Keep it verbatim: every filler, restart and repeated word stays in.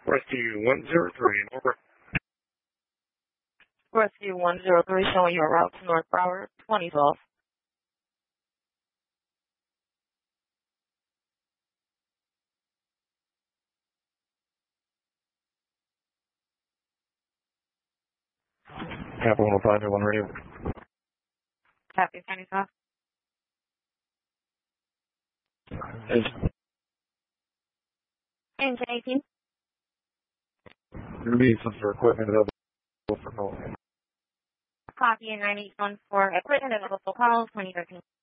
Rescue one zero three, over. Rescue one zero three showing your route to North Broward, twenty twelve. Cap one oh five, one radio. Copy, twenty-five. Engine. Engine eighteen. There be some for equipment available for call. Copy, nine eight one four. Equipment available for call, twenty thirteen.